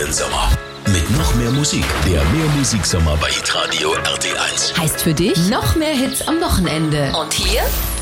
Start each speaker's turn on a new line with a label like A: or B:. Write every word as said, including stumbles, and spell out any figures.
A: vollen Sommer. Mit noch mehr Musik. Der Mehrmusiksommer bei Hitradio R T eins.
B: Heißt für dich noch mehr Hits am Wochenende. Und hier